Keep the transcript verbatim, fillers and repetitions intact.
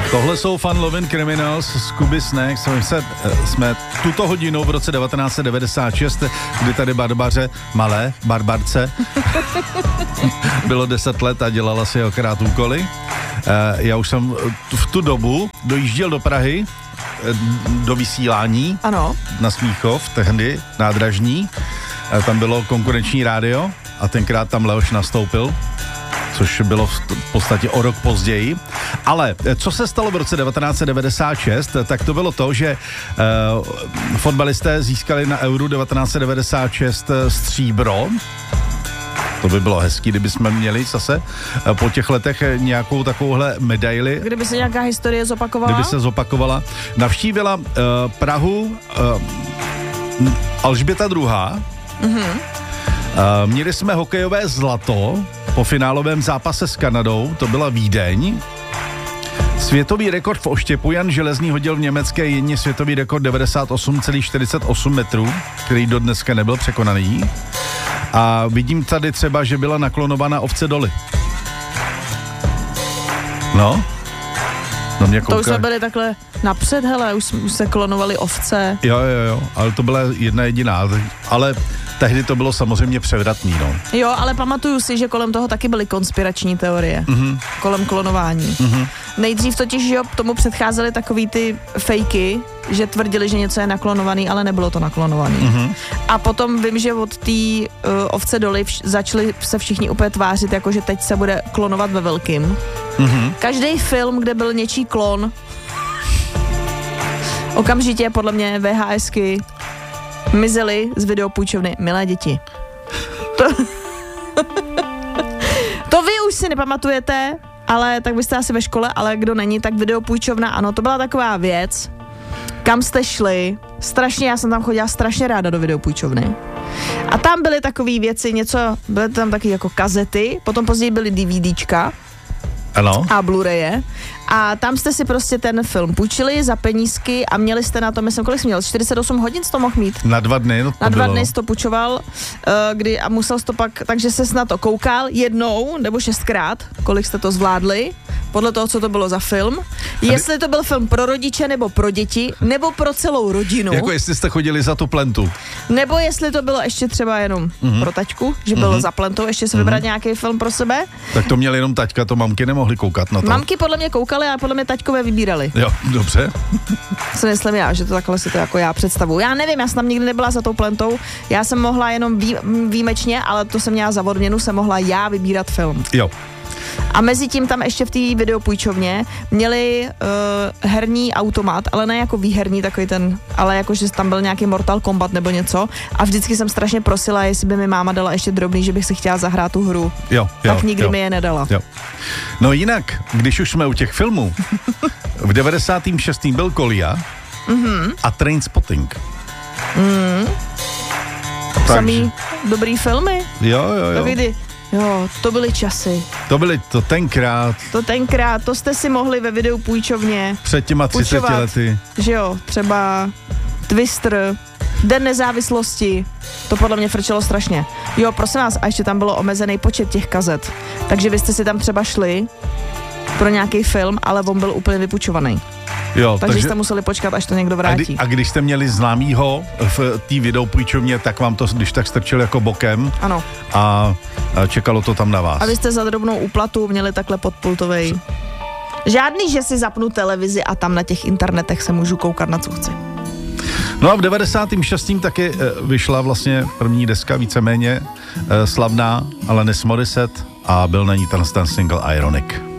Tohle jsou Fun Lovin' Criminals z Kuby Snacks. My se, jsme tuto hodinu v roce devatenáct set devadesát šest, kdy tady Barbaře, malé Barbarce, bylo deset let a dělala si okrát úkoly. Já už jsem v tu dobu dojížděl do Prahy do vysílání. Ano. Na Smíchov, tehdy nádražní. Tam bylo konkurenční rádio a tenkrát tam Leoš nastoupil, což bylo v podstatě o rok později. Ale co se stalo v roce devatenáct set devadesát šest, tak to bylo to, že uh, fotbalisté získali na Euro devatenáct set devadesát šest stříbro. To by bylo hezký, kdyby jsme měli zase po těch letech nějakou takovouhle medaili. Kdyby se nějaká historie zopakovala? Kdyby se zopakovala. Navštívila uh, Prahu uh, Alžběta druhá. Mhm. Uh, měli jsme hokejové zlato po finálovém zápase s Kanadou, to byla Vídeň. Světový rekord v oštěpu Jan Železný hodil v německé jedně světový rekord devadesát osm celá čtyřicet osm metrů, který do dneska nebyl překonaný. A vidím tady třeba, že byla naklonovaná ovce Dolly. No? No mě kouká. To už jsme byli takhle napřed, hele, už, už se klonovali ovce. Jo, jo, jo, ale to byla jedna jediná, ale tehdy to bylo samozřejmě převratný, no. Jo, ale pamatuju si, že kolem toho taky byly konspirační teorie. Mm-hmm. Kolem klonování. Mm-hmm. Nejdřív totiž, jo, tomu předcházely takový ty fejky, že tvrdili, že něco je naklonovaný, ale nebylo to naklonovaný. Mm-hmm. A potom vím, že od té uh, ovce Dolly vš- začali se všichni úplně tvářit, jako že teď se bude klonovat ve velkým. Mm-hmm. Každý film, kde byl něčí klon, okamžitě podle mě VHSky mizely z videopůjčovny. Milé děti. To, to vy už si nepamatujete, ale tak byste asi ve škole, ale kdo není, tak videopůjčovna, ano, to byla taková věc, kam jste šli. Strašně, já jsem tam chodila strašně ráda do videopůjčovny. A tam byly takové věci, něco, byly tam taky jako kazety, potom později byly DVDčka. Ano. A Blu-raye. A tam jste si prostě ten film půjčili za penízky a měli jste na to, myslím, kolik jsi měl? čtyřicet osm hodin jsi to mohl mít? Na dva dny. No to na dva bylo. dny jsi to půjčoval, uh, kdy a musel jsi to pak, takže ses na to koukal jednou nebo šestkrát, kolik jste to zvládli, podle toho, co to bylo za film. Jestli to byl film pro rodiče nebo pro děti, nebo pro celou rodinu. Jako jestli jste chodili za tu plentu. Nebo jestli to bylo ještě třeba jenom mm-hmm. pro taťku, že byl mm-hmm. za plentou, ještě si mm-hmm. vybrat nějaký film pro sebe. Tak to měli jenom taťka, to mamky nemohly koukat na to. Mamky podle mě koukaly a podle mě taťkové vybírali. Jo, dobře. Co myslím já, že to takhle si to jako já představuju. Já nevím, já jsem tam nikdy nebyla za tou plentou, já jsem mohla jenom vý, výjimečně, ale to jsem měla za odměnu, jsem mohla já vybírat film. Jo. A mezi tím tam ještě v té videopůjčovně měli uh, herní automat, ale ne jako výherní takový ten, ale jako, že tam byl nějaký Mortal Kombat nebo něco a vždycky jsem strašně prosila, jestli by mi máma dala ještě drobný, že bych si chtěla zahrát tu hru. Jo, jo, tak nikdy jo. mi je nedala. Jo. No jinak, když už jsme u těch filmů, v devadesátém šestém byl Kolia mm-hmm. a Trainspotting. Mm. Takže... Samý dobrý filmy. Jo, jo, jo. Kdy, jo, to byly časy. To byly to tenkrát. To tenkrát, to jste si mohli ve videu půjčovně. Před těma třiceti lety. Že jo, třeba Twister, Den nezávislosti, to podle mě frčelo strašně. Jo, prosím vás, a ještě tam bylo omezený počet těch kazet. Takže vy jste si tam třeba šli pro nějaký film, ale on byl úplně vypůjčovaný. Jo, takže, takže jste museli počkat, až to někdo vrátí. A, kdy, a když jste měli známýho v té videopůjčovně, tak vám to, když tak strčil jako bokem. Ano. A, a čekalo to tam na vás. A vy jste za drobnou úplatu měli takhle podpultovej. Žádný, že si zapnu televizi a tam na těch internetech se můžu koukat na co chci. No a v devadesátém šestém taky vyšla vlastně první deska, víceméně slavná, Alanis Morissette, a byl na ní ten, ten single Ironic.